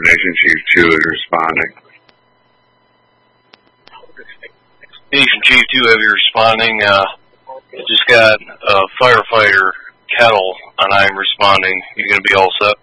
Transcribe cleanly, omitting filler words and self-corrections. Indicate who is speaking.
Speaker 1: Nation Chief 2 is responding.
Speaker 2: Nation Chief 2 Heavy responding. Just got a firefighter kettle, and I'm responding. You gonna be all set?